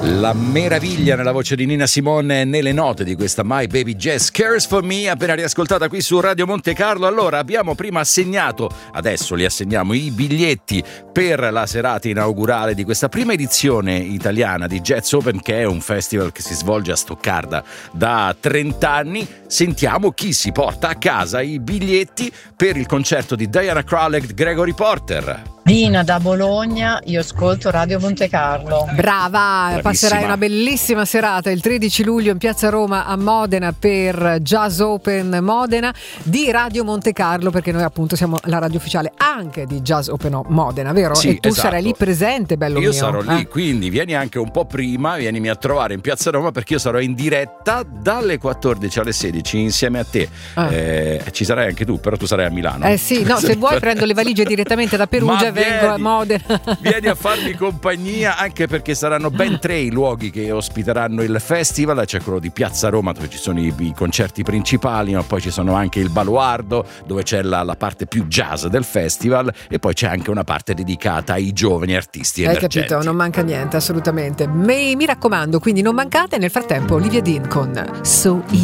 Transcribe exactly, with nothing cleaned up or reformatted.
La meraviglia nella voce di Nina Simone nelle note di questa My Baby Jazz Cares For Me, appena riascoltata qui su Radio Monte Carlo. Allora, abbiamo prima assegnato, adesso li assegniamo, i biglietti per la serata inaugurale di questa prima edizione italiana di Jazz Open, che è un festival che si svolge a Stoccarda da trenta anni. Sentiamo chi si porta a casa i biglietti per il concerto di Diana Krall e Gregory Porter. Dina da Bologna, io ascolto Radio Monte Carlo. Brava, Bravissima. Passerai una bellissima serata il tredici luglio in Piazza Roma a Modena per Jazz Open Modena di Radio Monte Carlo, perché noi appunto siamo la radio ufficiale anche di Jazz Open Modena, vero? Sì, e tu esatto. sarai lì presente, bello io mio. sarò lì, eh? quindi vieni anche un po' prima, vienimi a trovare in Piazza Roma, perché io sarò in diretta dalle quattordici alle sedici insieme a te. Ah. Eh, ci sarai anche tu, però tu sarai a Milano. Eh sì, no, se vuoi prendo le valigie direttamente da Perugia Ma e vengo vieni, a Modena. Vieni a farmi compagnia, anche perché saranno ben tre i luoghi che ospiteranno il festival. C'è quello di Piazza Roma, dove ci sono i, i concerti principali, ma poi ci sono anche il Baluardo, dove c'è la, la parte più jazz del festival, e poi c'è anche una parte dedicata ai giovani artisti Hai emergenti. capito? Non manca niente, assolutamente. Mi, mi raccomando, quindi non mancate. Nel frattempo Olivia Dean con So